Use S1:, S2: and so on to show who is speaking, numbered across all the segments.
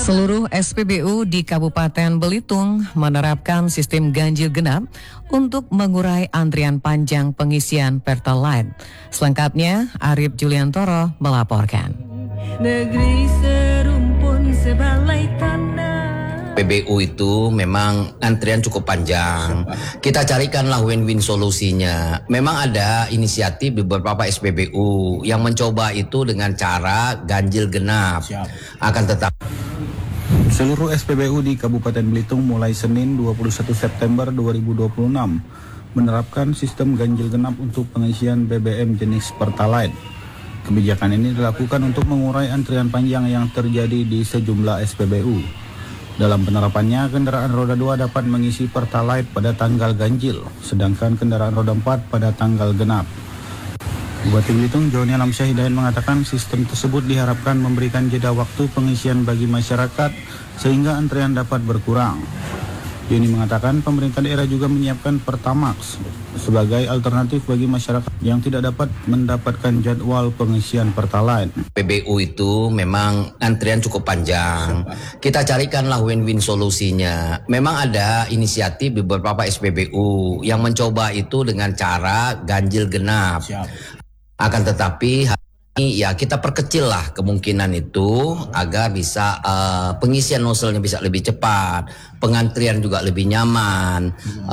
S1: Seluruh SPBU di Kabupaten Belitung menerapkan sistem ganjil genap untuk mengurai antrian panjang pengisian Pertalite. Selengkapnya, Arif Juliantoro melaporkan.
S2: Negeri serumpun sebalai tanah.
S3: PBU itu memang antrian cukup panjang. Kita carikanlah win-win solusinya. Memang ada inisiatif di beberapa SPBU yang mencoba itu dengan cara ganjil genap. Akan tetap
S4: seluruh SPBU di Kabupaten Belitung mulai Senin 21 September 2026 menerapkan sistem ganjil genap untuk pengisian BBM jenis Pertalite. Kebijakan ini dilakukan untuk mengurai antrian panjang yang terjadi di sejumlah SPBU. Dalam penerapannya, kendaraan roda 2 dapat mengisi Pertalite pada tanggal ganjil, sedangkan kendaraan roda 4 pada tanggal genap. Bupati Belitung Joni Alamsyah Hidayat mengatakan sistem tersebut diharapkan memberikan jeda waktu pengisian bagi masyarakat sehingga antrian dapat berkurang. Joni mengatakan pemerintah daerah juga menyiapkan Pertamax sebagai alternatif bagi masyarakat yang tidak dapat mendapatkan jadwal pengisian Pertalite.
S3: PBU itu memang antrian cukup panjang. Kita carikanlah win-win solusinya. Memang ada inisiatif di beberapa SPBU yang mencoba itu dengan cara ganjil genap. Akan tetapi ya kita perkecil lah kemungkinan itu agar bisa pengisian nozzle-nya bisa lebih cepat, pengantrian juga lebih nyaman,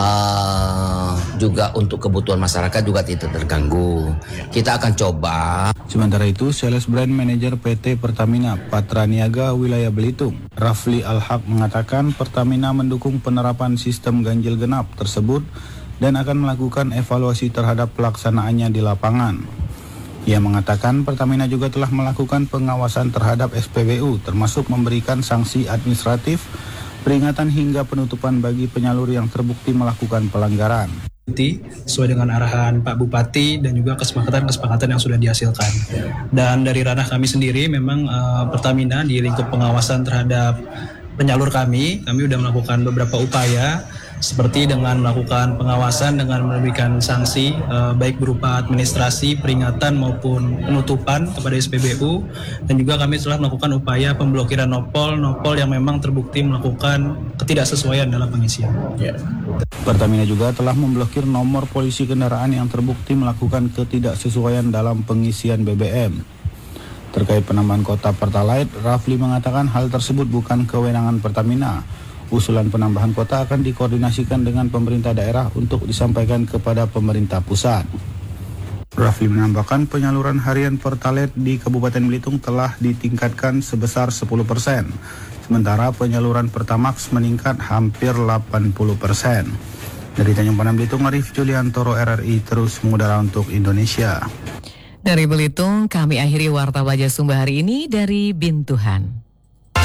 S3: juga untuk kebutuhan masyarakat juga tidak terganggu. Kita akan coba.
S4: Sementara itu, Sales Brand Manager PT Pertamina Patraniaga Wilayah Belitung, Rafli Al-Haq mengatakan Pertamina mendukung penerapan sistem ganjil genap tersebut dan akan melakukan evaluasi terhadap pelaksanaannya di lapangan. Ia mengatakan Pertamina juga telah melakukan pengawasan terhadap SPBU termasuk memberikan sanksi administratif, peringatan hingga penutupan bagi penyalur yang terbukti melakukan pelanggaran.
S5: Sesuai dengan arahan Pak Bupati dan juga kesepakatan yang sudah dihasilkan. Dan dari ranah kami sendiri memang Pertamina di lingkup pengawasan terhadap penyalur kami sudah melakukan beberapa upaya seperti dengan melakukan pengawasan dengan memberikan sanksi baik berupa administrasi, peringatan maupun penutupan kepada SPBU, dan juga kami telah melakukan upaya pemblokiran nopol yang memang terbukti melakukan ketidaksesuaian dalam pengisian.
S4: Pertamina juga telah memblokir nomor polisi kendaraan yang terbukti melakukan ketidaksesuaian dalam pengisian BBM. Terkait penambahan kota Pertalite, Rafli mengatakan hal tersebut bukan kewenangan Pertamina. Usulan penambahan kota akan dikoordinasikan dengan pemerintah daerah untuk disampaikan kepada pemerintah pusat. Rafli menambahkan penyaluran harian Pertalite di Kabupaten Belitung telah ditingkatkan sebesar 10%, sementara penyaluran Pertamax meningkat hampir 80%. Dari Tanjung Pandan Belitung, Arif Juliantoro RRI terus mengudara untuk Indonesia.
S1: Dari Belitung, kami akhiri Warta Baja Sumba hari ini dari Bintuhan.